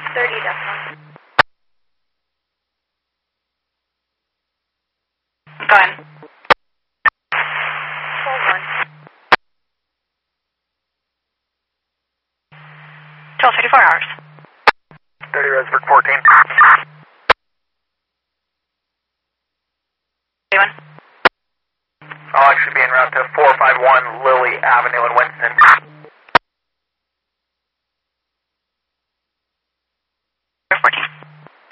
30 decimal. Go ahead. Hold on. 12:54 hours. 30 Resburg 14. Doing? I'll actually be en route to 451 Lily Avenue in Winston.